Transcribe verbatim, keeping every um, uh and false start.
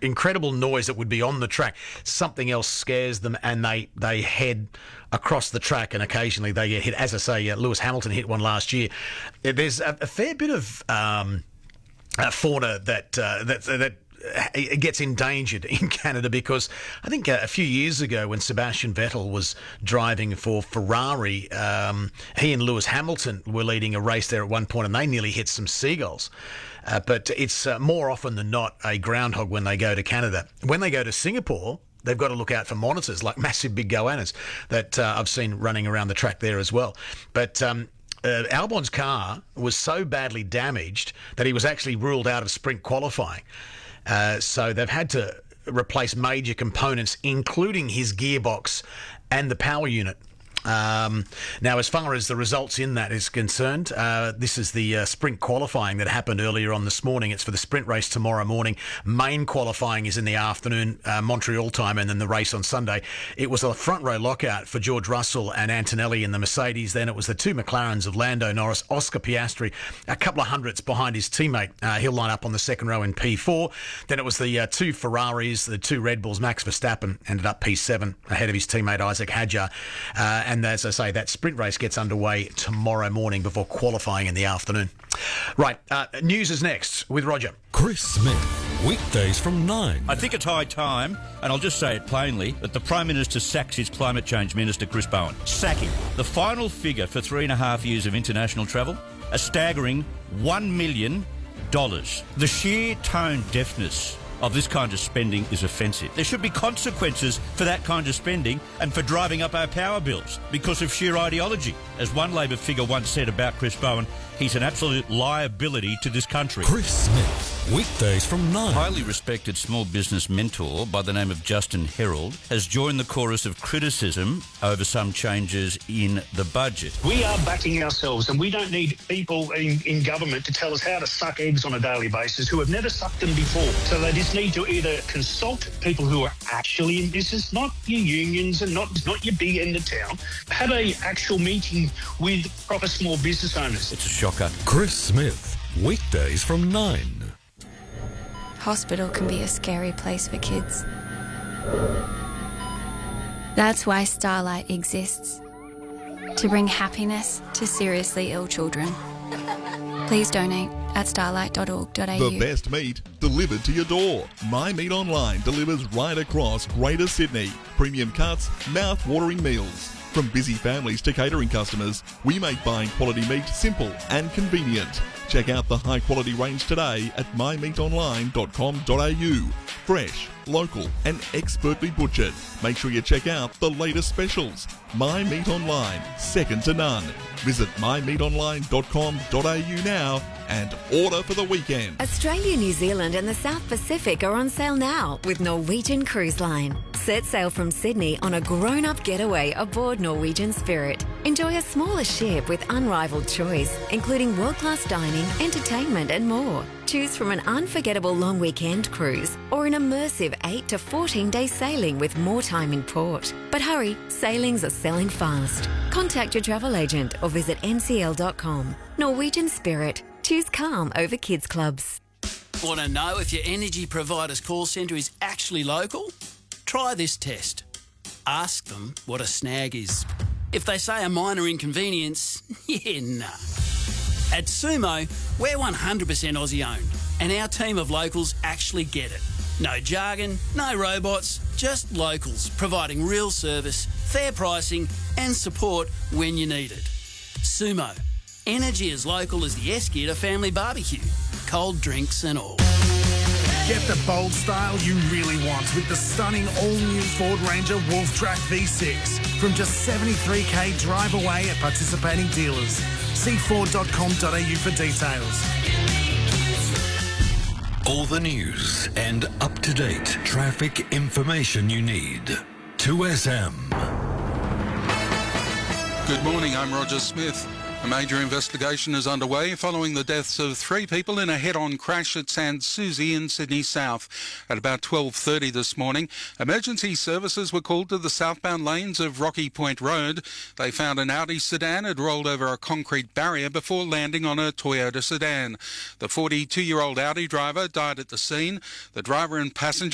incredible noise that would be on the track. Something else scares them, and they they head across the track, and occasionally they get hit. As I say, uh, Lewis Hamilton hit one last year. There's a, a fair bit of um, uh, fauna that uh, that that. It gets endangered in Canada because I think a few years ago when Sebastian Vettel was driving for Ferrari, um, he and Lewis Hamilton were leading a race there at one point and they nearly hit some seagulls. Uh, but it's uh, more often than not a groundhog when they go to Canada. When they go to Singapore, they've got to look out for monitors like massive big goannas that uh, I've seen running around the track there as well. But um, uh, Albon's car was so badly damaged that he was actually ruled out of sprint qualifying. Uh, so they've had to replace major components, including his gearbox and the power unit. Um, now, as far as the results in that is concerned, uh, this is the uh, sprint qualifying that happened earlier on this morning. It's for the sprint race tomorrow morning. Main qualifying is in the afternoon, uh, Montreal time, and then the race on Sunday. It was a front row lockout for George Russell and Antonelli in the Mercedes. Then it was the two McLarens of Lando Norris, Oscar Piastri, a couple of hundredths behind his teammate. Uh, he'll line up on the second row in P four. Then it was the uh, two Ferraris, the two Red Bulls. Max Verstappen ended up P seven ahead of his teammate Isaac Hadjar. Uh, And as I say, that sprint race gets underway tomorrow morning before qualifying in the afternoon. Right, uh, news is next with Roger. Chris Smith, weekdays from nine. I think it's high time, and I'll just say it plainly, that the Prime Minister sacks his Climate Change Minister, Chris Bowen. Sack him. The final figure for three and a half years of international travel, a staggering one million dollars. The sheer tone deafness of this kind of spending is offensive. There should be consequences for that kind of spending and for driving up our power bills because of sheer ideology. As one Labor figure once said about Chris Bowen, he's an absolute liability to this country. Chris Smith, weekdays from nine. Highly respected small business mentor by the name of Justin Herald has joined the chorus of criticism over some changes in the budget. We are backing ourselves, and we don't need people in, in government to tell us how to suck eggs on a daily basis who have never sucked them before. So they just need to either consult people who are actually in business, not your unions and not, not your big end of town, have a actual meeting with proper small business owners. It's a shocker. Chris Smith, weekdays from nine. Hospital can be a scary place for kids. That's why Starlight exists. To bring happiness to seriously ill children. Please donate at starlight dot org dot a u. The best meat delivered to your door. My Meat Online delivers right across Greater Sydney. Premium cuts, mouth-watering meals. From busy families to catering customers, we make buying quality meat simple and convenient. Check out the high-quality range today at my meat online dot com dot a u. Fresh, local and expertly butchered. Make sure you check out the latest specials. My Meat Online, second to none. Visit my meat online dot com dot a u now and order for the weekend. Australia, New Zealand and the South Pacific are on sale now with Norwegian Cruise Line. Set sail from Sydney on a grown-up getaway aboard Norwegian Spirit. Enjoy a smaller ship with unrivaled choice, including world-class dining, entertainment and more. Choose from an unforgettable long weekend cruise or an immersive eight to fourteen day sailing with more time in port. But hurry, sailings are selling fast. Contact your travel agent or visit n c l dot com. Norwegian Spirit. Choose calm over kids clubs. Want to know if your energy provider's call centre is actually local? Try this test. Ask them what a snag is. If they say a minor inconvenience, yeah, nah. At Sumo, we're one hundred percent Aussie owned, and our team of locals actually get it. No jargon, no robots, just locals providing real service, fair pricing and support when you need it. Sumo, energy as local as the Esketer family barbecue, cold drinks and all. Get the bold style you really want with the stunning all-new Ford Ranger Wolf Track V six from just seventy-three k drive away at participating dealers. See ford dot com dot a u for details. All the news and up-to-date traffic information you need. two S M. Good morning, I'm Roger Smith. A major investigation is underway following the deaths of three people in a head-on crash at Sans Souci in Sydney South. At about twelve thirty this morning, emergency services were called to the southbound lanes of Rocky Point Road. They found an Audi sedan had rolled over a concrete barrier before landing on a Toyota sedan. The forty-two-year-old Audi driver died at the scene. The driver and passenger